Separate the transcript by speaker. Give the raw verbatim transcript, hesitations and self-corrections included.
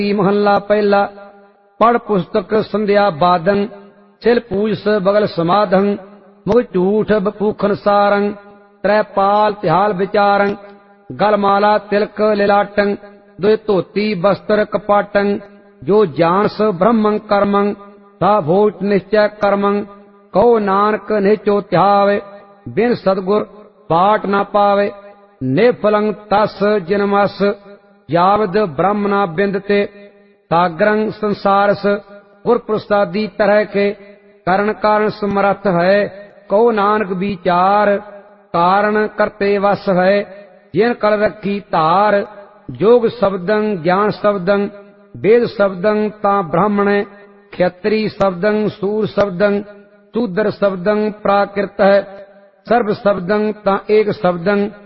Speaker 1: महला पहला। पढ़ पुस्तक संध्या बादन, छिल पूजस बगल समाधं, मुग झूठ बपूखन सारं, त्रैपाल तिहाल विचारं, गलमाला तिलक लिलाटं, दुय धोती वस्त्र कपाटं, जो जानस ब्रह्मं कर्मं, ता भोट निश्चय कर्मं, कहो नानक निचो ध्यावे, बिन सदगुर बाट न पावे, निफलं तस जिनमस, यावद ब्रह्म न बिंदते, सागरं संसारस, गुर प्रसादी तरह के, करण कारण समर्थ है, कहो नानक विचार, कारण करते वस है, जिन कल रखी धार, जोग शब्दं ज्ञान शब्दं, वेद शब्दं ता ब्राह्मण, क्षत्री शब्दं सूर शब्दं, शूद्र शब्दं प्राकृत है, सर्व शब्दं ता एक शब्दं,